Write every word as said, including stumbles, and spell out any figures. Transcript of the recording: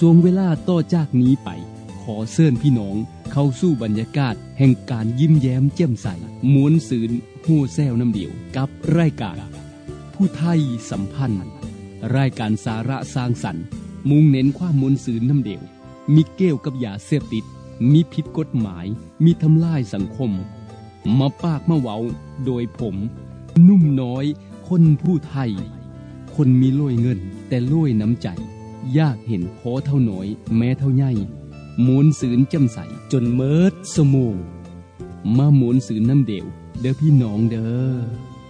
ช่วงเวลาต่อจากนี้ไปขอเชิญพี่น้องเข้าสู่บรรยากาศแห่งการยิ้มแย้มแจ่มใสม้วนซื่นฮู้แซวน้ำเดียวกับรายการผู้ไทยสัมพันธ์รายการสาระสร้างสรรค์มุ่งเน้นความม้วนซื่นน้ำเดียวมีเกี่ยวกับยาเสพติดมีผิดกฎหมายมีทำลายสังคมมาปากมาเว้าโดยผมนุ่มน้อยคนผู้ไทยคนมีโล่ยเงินแต่โล่ยน้ำใจอยากเห็นพอเท่าน้อยแม้เท่าใหญ่ม้วนซื่นแจ่มใสจนเมิดสมองมาม้วนซื่นน้ำเดียวเด้อพี่น้องเด้อ